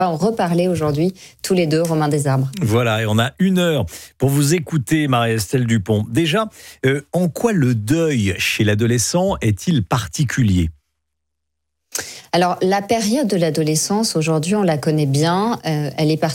en reparler aujourd'hui, tous les deux, Romain Desarbres. Voilà, et on a 1 heure pour vous écouter, Marie-Estelle Dupont. Déjà, en quoi le deuil chez l'adolescent est-il particulier ? Alors, la période de l'adolescence, aujourd'hui, on la connaît bien. Elle est particulière.